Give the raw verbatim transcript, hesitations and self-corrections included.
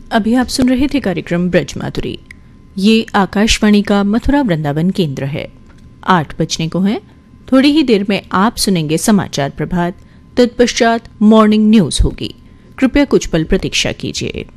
अभी आप सुन रहे थे कार्यक्रम ब्रज माधुरी। ये आकाशवाणी का मथुरा वृंदावन केंद्र है। आठ बजने को है। थोड़ी ही देर में आप सुनेंगे समाचार प्रभात, तत्पश्चात मॉर्निंग न्यूज होगी। कृपया कुछ पल प्रतीक्षा कीजिए।